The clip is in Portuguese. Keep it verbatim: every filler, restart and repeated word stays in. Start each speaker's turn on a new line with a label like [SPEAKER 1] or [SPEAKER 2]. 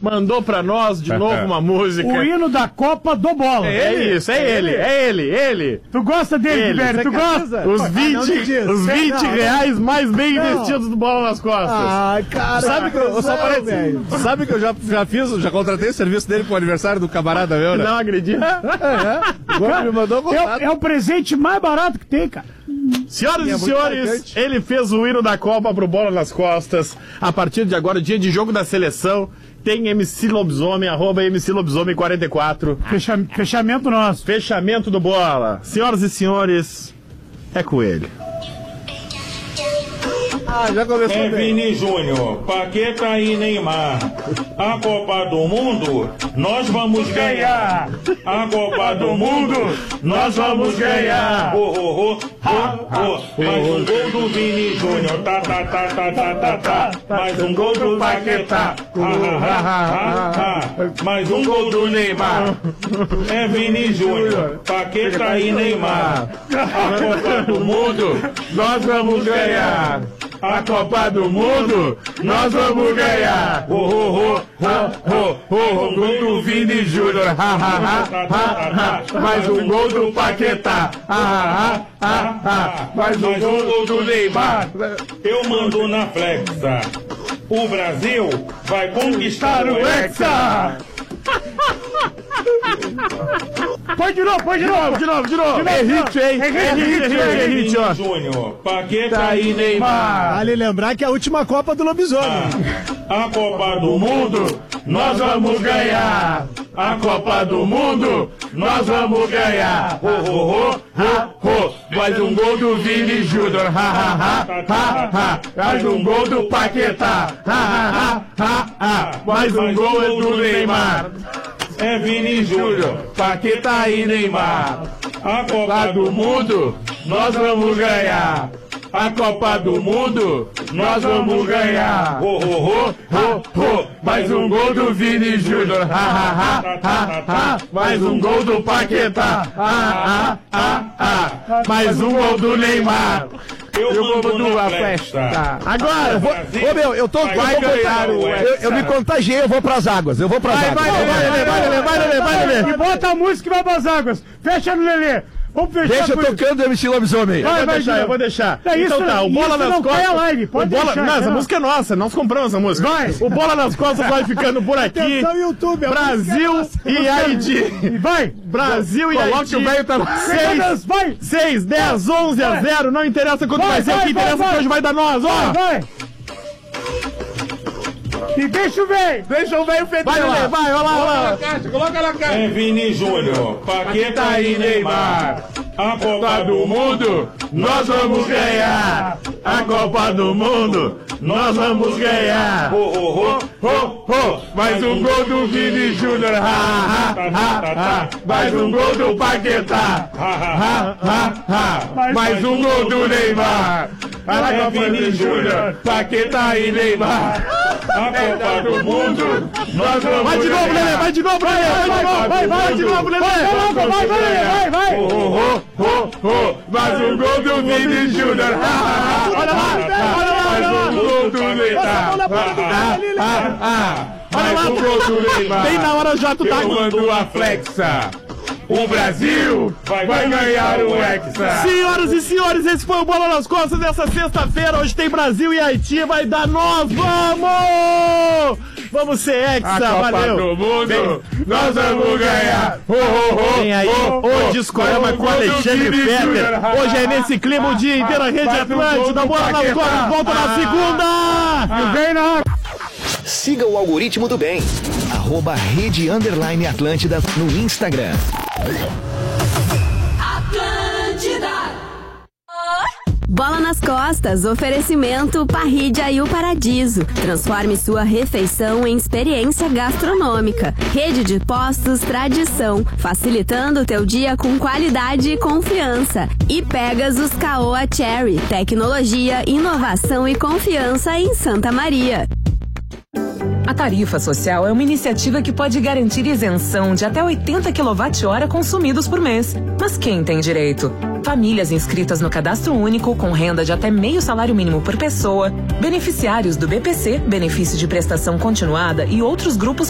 [SPEAKER 1] mandou pra nós de novo uma música.
[SPEAKER 2] O hino da Copa do Bola.
[SPEAKER 1] É, é isso, é ele, é ele, ele.
[SPEAKER 2] Tu gosta dele,
[SPEAKER 1] Ele.
[SPEAKER 2] Guilherme? Tu gosta?
[SPEAKER 1] Os vinte, os vinte reais mais bem
[SPEAKER 3] Não.
[SPEAKER 1] investidos do Bola nas Costas.
[SPEAKER 3] Ai, cara.
[SPEAKER 4] Sabe que eu, só
[SPEAKER 3] não,
[SPEAKER 4] parece,
[SPEAKER 3] velho.
[SPEAKER 4] sabe que eu já, já fiz, já contratei o serviço dele pro aniversário do camarada meu, né?
[SPEAKER 1] Não acredito.
[SPEAKER 4] Agora me mandou contato.
[SPEAKER 2] É, é o presente mais barato que tem, cara.
[SPEAKER 1] Senhoras
[SPEAKER 4] E é
[SPEAKER 1] e
[SPEAKER 4] muito
[SPEAKER 1] senhores,
[SPEAKER 4] marcante.
[SPEAKER 1] ele fez o hino da Copa pro Bola nas Costas. A partir de agora, dia de jogo da seleção, tem M C Lobisomem, arroba M C Lobisomem quarenta e quatro.
[SPEAKER 2] Fecha, fechamento nosso.
[SPEAKER 1] Fechamento do Bola. Senhoras e senhores, é com ele.
[SPEAKER 4] Ah, já começou
[SPEAKER 5] É
[SPEAKER 4] bem.
[SPEAKER 5] Vini Júnior, Paqueta e Neymar. A Copa do Mundo, nós vamos ganhar. A Copa do Mundo, nós vamos ganhar. Oh, oh, oh, oh, oh. Mais um gol do Vini Júnior. Tá, tá, tá, tá, tá, tá, tá. Mais um gol do Paqueta. Ah, ah, ah, ah, ah. Mais um gol do Neymar. É Vini Júnior, Paqueta e Neymar. A Copa do Mundo, nós vamos ganhar. A Copa do Mundo, nós vamos ganhar. Oh, oh, oh, oh, oh, oh. Gol do Vini Júnior. Ha, ha, ha, ha, ha. Mais um gol do Paquetá. Ha, ha, ha, ha. Mais um gol do Neymar. Eu mando na flexa. O Brasil vai conquistar o Hexa.
[SPEAKER 2] Põe de novo, põe de novo.
[SPEAKER 1] De novo, de novo.
[SPEAKER 2] É hit, hein?
[SPEAKER 1] É hit, é hit, ó.
[SPEAKER 5] Júnior, Paqueta e Neymar.
[SPEAKER 3] Vale lembrar que é a última Copa do Lobisomem.
[SPEAKER 5] A Copa do Mundo, nós vamos ganhar. A Copa do Mundo, nós vamos ganhar. Oh, oh, oh, oh, oh. Mais um gol do Vini Júnior. Ha, ha, ha, ha, ha. Mais um gol do Paquetá. Ha, ha, ha, ha, ha. Mais um gol é do Neymar. É Vini Júnior, Paqueta e Neymar. A Copa do Mundo, nós vamos ganhar. A Copa do Mundo, nós vamos ganhar. Oh, oh, oh, oh, oh. Mais um gol do Vini Júnior. Ha, ha, ha, ha, ha. Mais um gol do Paquetá. Ha, ha, ha, ha. Mais um gol do Neymar. Eu mando numa festa.
[SPEAKER 3] Agora, eu vou, ô meu, eu tô.
[SPEAKER 5] Vai
[SPEAKER 3] eu, vou
[SPEAKER 5] ganhar
[SPEAKER 3] contar-
[SPEAKER 5] o
[SPEAKER 3] eu, eu me contagiei, eu vou pras águas. Eu vou pras
[SPEAKER 2] Vai,
[SPEAKER 3] águas.
[SPEAKER 2] vai, vai, vai, vai, vai, vai, vai, vai, vai.
[SPEAKER 1] Lelê.
[SPEAKER 2] E bota a música e vai pras águas. Fecha no Lelê. Vamos fechar
[SPEAKER 3] Deixa eu
[SPEAKER 2] com isso.
[SPEAKER 3] tocando M C Lobisomem.
[SPEAKER 2] Vai,
[SPEAKER 1] Eu vou
[SPEAKER 2] vai,
[SPEAKER 1] deixar,
[SPEAKER 2] Gil.
[SPEAKER 1] eu vou deixar.
[SPEAKER 2] É isso,
[SPEAKER 1] Então tá, o
[SPEAKER 2] isso
[SPEAKER 1] Bola nas
[SPEAKER 2] não cai
[SPEAKER 1] Costas.
[SPEAKER 2] a live, pode
[SPEAKER 1] o bola,
[SPEAKER 2] deixar,
[SPEAKER 1] não, essa
[SPEAKER 2] não.
[SPEAKER 1] música é nossa, nós compramos essa música.
[SPEAKER 2] Vai.
[SPEAKER 1] O Bola nas Costas vai ficando por aqui.
[SPEAKER 3] Atenção, YouTube, a
[SPEAKER 1] Brasil
[SPEAKER 3] música é
[SPEAKER 1] e Haiti.
[SPEAKER 2] E vai.
[SPEAKER 1] Brasil e
[SPEAKER 4] Coloca
[SPEAKER 1] Haiti.
[SPEAKER 4] que o velho tá...
[SPEAKER 1] seis,
[SPEAKER 2] Vai.
[SPEAKER 1] seis, dez, onze a zero. Não interessa quanto vai,
[SPEAKER 2] Vai,
[SPEAKER 1] ser, o
[SPEAKER 2] vai,
[SPEAKER 1] que interessa
[SPEAKER 2] vai,
[SPEAKER 1] que
[SPEAKER 2] vai.
[SPEAKER 1] hoje vai dar nós, ó.
[SPEAKER 2] Vai. E deixa o velho.
[SPEAKER 4] Deixa o velho feder
[SPEAKER 1] Vai, Lelê, vai, vai lá, vai lá.
[SPEAKER 4] Caixa, coloca na caixa.
[SPEAKER 5] É Vini Júnior, Paqueta e Neymar. A Copa do Mundo, nós vamos ganhar.
[SPEAKER 1] A Copa do Mundo, nós vamos ganhar.
[SPEAKER 5] Oh, oh, oh, oh, oh.
[SPEAKER 1] Mais um gol do Vini Júnior. Ha, ha, ha, ha. Mais um gol do Paquetá. Ha, ha, ha. Mais um gol do Neymar. A
[SPEAKER 5] É
[SPEAKER 1] Copa
[SPEAKER 5] Vini
[SPEAKER 1] do Júnior, Paquetá e Neymar.
[SPEAKER 5] A Copa do Mundo, nós vamos
[SPEAKER 1] Vai de novo,
[SPEAKER 5] ganhar.
[SPEAKER 1] Lelê, vai de novo, Lelê, vai de novo, vai, vai de novo, Lelê.
[SPEAKER 2] Vai, vai, vai, vai, vai.
[SPEAKER 1] Oh, oh, oh, oh. Mais um gol do Vini Júnior. Ha, ha, ha. Olha lá, olha lá, olha lá.
[SPEAKER 5] Mais um gol do Neymar.
[SPEAKER 1] Ah, ah. Olha
[SPEAKER 5] Mais
[SPEAKER 1] lá,
[SPEAKER 5] um gol do Neymar.
[SPEAKER 1] bem na hora já tu tá.
[SPEAKER 5] Eu mando a flexa. O Brasil vai ganhar o Hexa.
[SPEAKER 1] Senhoras e senhores, esse foi o Bola nas Costas dessa sexta-feira. Hoje tem Brasil e Haiti, vai dar nós, vamos! Vamos ser Hexa, valeu!
[SPEAKER 5] do Mundo, nós vamos ganhar. Oh, oh, oh,
[SPEAKER 1] Tem aí
[SPEAKER 5] oh, oh,
[SPEAKER 1] o Discorama
[SPEAKER 5] oh,
[SPEAKER 1] com
[SPEAKER 5] oh,
[SPEAKER 1] Alexandre
[SPEAKER 5] Vini
[SPEAKER 1] Fetter.
[SPEAKER 5] Júnior.
[SPEAKER 1] Hoje é nesse clima o dia inteiro, a Rede
[SPEAKER 5] Faz um gol
[SPEAKER 1] Atlântida,
[SPEAKER 5] do
[SPEAKER 1] Bola nas
[SPEAKER 5] Paquetá.
[SPEAKER 1] Costas, volta na segunda!
[SPEAKER 2] E vem na
[SPEAKER 6] Siga o algoritmo do bem. Arroba Rede Underline Atlântida no Instagram.
[SPEAKER 7] Bola nas Costas, oferecimento Parrídia e o Paradiso. Transforme sua refeição em experiência gastronômica. Rede de postos Tradição, facilitando o teu dia com qualidade e confiança. E Pegasus Caoa Cherry, tecnologia, inovação e confiança em Santa Maria.
[SPEAKER 8] A tarifa social é uma iniciativa que pode garantir isenção de até oitenta quilowatt-hora consumidos por mês. Mas quem tem direito? Famílias inscritas no Cadastro Único com renda de até meio salário mínimo por pessoa, beneficiários do B P C, benefício de prestação continuada e outros grupos